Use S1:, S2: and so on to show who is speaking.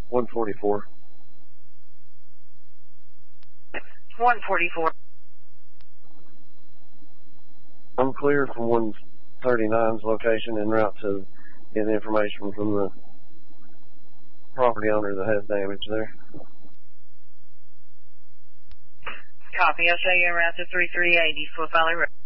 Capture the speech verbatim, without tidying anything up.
S1: one forty-four.
S2: one forty-four.
S1: I'm clear from one thirty-nine's location en route to get information from the property owner that has damage there.
S2: Copy. I say en route to three three eighty Fort Valley Road.